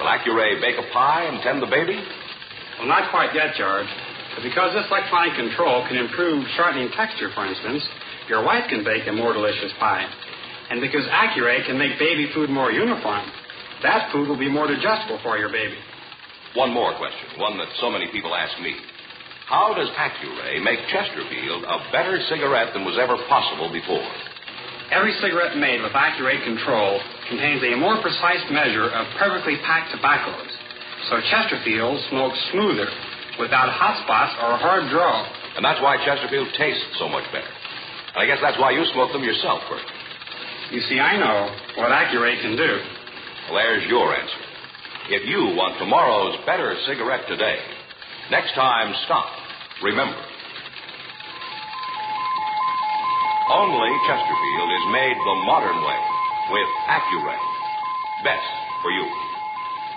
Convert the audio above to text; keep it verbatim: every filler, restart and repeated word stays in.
Accuray bake a pie and tend the baby? Well, not quite yet, George. But because this electronic control can improve shortening texture, for instance, your wife can bake a more delicious pie. And because Accuray can make baby food more uniform, that food will be more digestible for your baby. One more question, one that so many people ask me. How does Accuray make Chesterfield a better cigarette than was ever possible before? Every cigarette made with Accuray control contains a more precise measure of perfectly packed tobaccos. So Chesterfield smokes smoother, without hot spots or a hard draw. And that's why Chesterfield tastes so much better. And I guess that's why you smoke them yourself, Bert. You see, I know what Accuray can do. Well, there's your answer. If you want tomorrow's better cigarette today, next time, stop. Remember. Only Chesterfield is made the modern way with Accuray. Best for you.